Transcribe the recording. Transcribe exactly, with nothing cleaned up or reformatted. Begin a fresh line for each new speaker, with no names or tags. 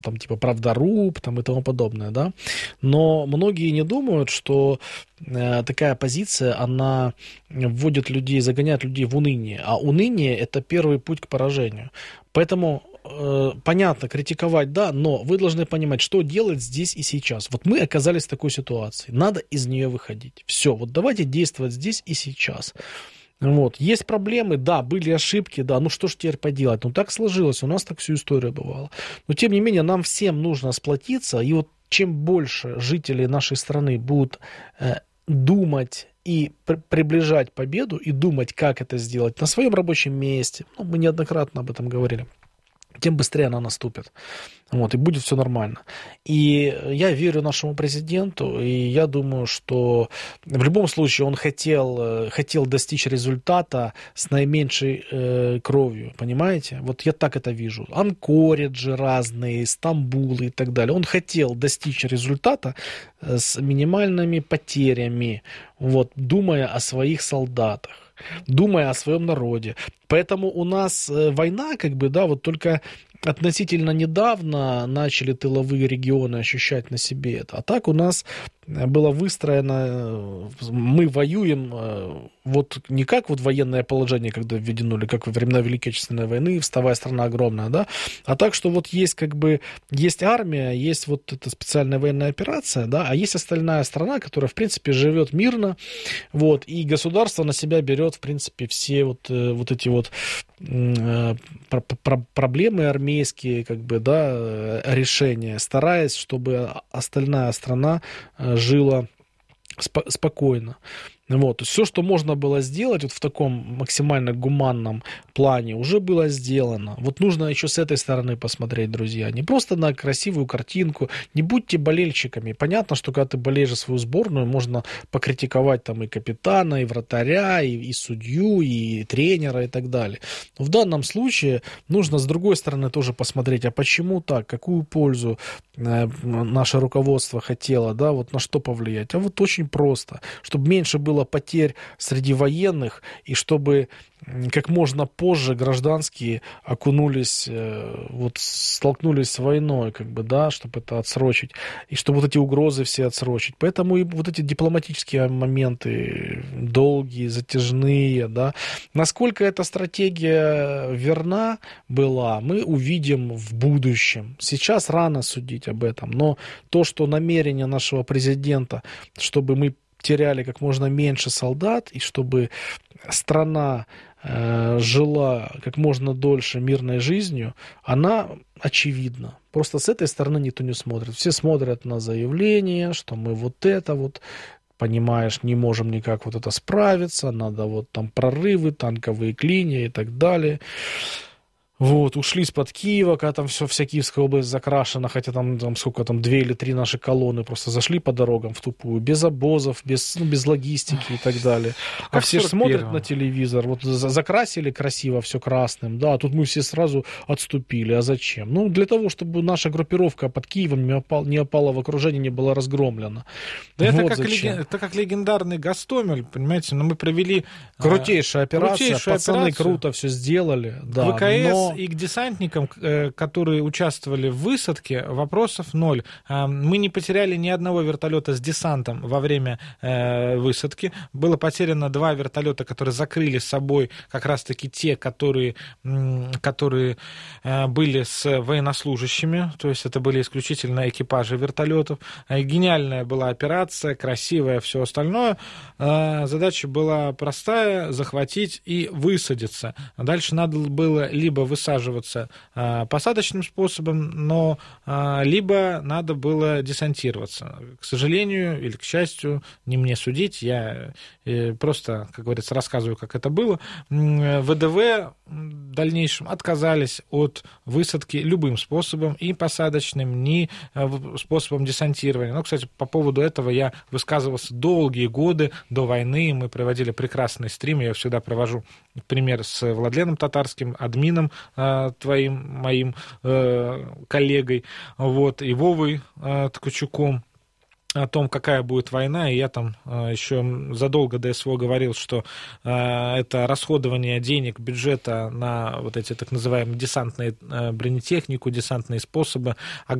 там типа правдоруб там, и тому подобное, да, но многие не думают, что э, такая позиция, она вводит людей, загоняет людей в уныние, а уныние – это первый путь к поражению. Поэтому э, понятно, критиковать, да, но вы должны понимать, что делать здесь и сейчас. Вот мы оказались в такой ситуации, надо из нее выходить. Все, вот давайте действовать здесь и сейчас. Вот. Есть проблемы, да, были ошибки, да, ну что ж теперь поделать? Ну так сложилось, у нас так всю историю бывало. Но тем не менее, нам всем нужно сплотиться, и вот чем больше жителей нашей страны будут э, думать и при- приближать победу, и думать, как это сделать на своем рабочем месте, ну, мы неоднократно об этом говорили, тем быстрее она наступит. Вот, и будет все нормально. И я верю нашему президенту, и я думаю, что в любом случае он хотел, хотел достичь результата с наименьшей э, кровью, понимаете? Вот я так это вижу. Анкориджи разные, Стамбулы и так далее. Он хотел достичь результата с минимальными потерями, вот, думая о своих солдатах, думая о своем народе. Поэтому у нас война, как бы, да, вот только относительно недавно начали тыловые регионы ощущать на себе это. А так у нас было выстроено, мы воюем вот не как вот военное положение, когда введено, или как во времена Великой Отечественной войны, вставая страна огромная, да, а так, что вот есть как бы, есть армия, есть вот эта специальная военная операция, да, а есть остальная страна, которая, в принципе, живет мирно, вот, и государство на себя берет, в принципе, все вот, вот эти вот проблемы армейские, как бы, да, решения, стараясь, чтобы остальная страна жила спо- спокойно. Вот. То есть все, что можно было сделать вот в таком максимально гуманном плане, уже было сделано. Вот нужно еще с этой стороны посмотреть, друзья. Не просто на красивую картинку, не будьте болельщиками. Понятно, что когда ты болеешь за свою сборную, можно покритиковать там и капитана, и вратаря, и, и судью, и тренера, и так далее. Но в данном случае нужно с другой стороны тоже посмотреть, а почему так, какую пользу э, наше руководство хотело, да, вот на что повлиять. А вот очень просто, чтобы меньше было потерь среди военных, и чтобы как можно позже гражданские окунулись, вот столкнулись с войной, как бы, да, чтобы это отсрочить, и чтобы вот эти угрозы все отсрочить. Поэтому и вот эти дипломатические моменты долгие, затяжные, да, насколько эта стратегия верна была, мы увидим в будущем. Сейчас рано судить об этом, но то, что намерение нашего президента, чтобы мы теряли как можно меньше солдат, и чтобы страна э, жила как можно дольше мирной жизнью, она очевидна. Просто с этой стороны никто не смотрит. Все смотрят на заявление, что мы вот это вот, понимаешь, не можем никак вот это справиться, надо вот там прорывы, танковые клинья и так далее. Вот, ушли из-под Киева, когда там все, вся Киевская область закрашена, хотя там, там сколько там, две или три наши колонны просто зашли по дорогам в тупую, без обозов, без, ну, без логистики и так далее. А все же смотрят на телевизор, вот закрасили красиво все красным, да, а тут мы все сразу отступили, а зачем? Ну, для того, чтобы наша группировка под Киевом не опала, не опала в окружение, не была разгромлена.
Да вот это, как
леген...
это как легендарный Гастомель, понимаете, но мы провели...
Крутейшая операция,
крутейшую
пацаны
операцию.
Круто все сделали, да,
ВКС
но...
и к десантникам, которые участвовали в высадке, вопросов ноль. Мы не потеряли ни одного вертолета с десантом во время высадки. Было потеряно два вертолета, которые закрыли с собой как раз-таки те, которые, которые были с военнослужащими, то есть это были исключительно экипажи вертолетов. Гениальная была операция, красивая, все остальное. Задача была простая — захватить и высадиться. Дальше надо было либо высадиться, высаживаться а, посадочным способом, но а, либо надо было десантироваться. К сожалению или к счастью, не мне судить, я э, просто, как говорится, рассказываю, как это было. ВДВ в дальнейшем отказались от высадки любым способом, и посадочным, ни способом десантирования. Ну, кстати, по поводу этого я высказывался долгие годы до войны, мы проводили прекрасный стрим, я всегда провожу пример с Владленом Татарским, админом твоим, моим э, коллегой, вот, и Вовой э, Ткачуком. о том, какая будет война, и я там еще задолго до СВО говорил, что это расходование денег, бюджета на вот эти так называемые десантные бронетехнику, десантные способы,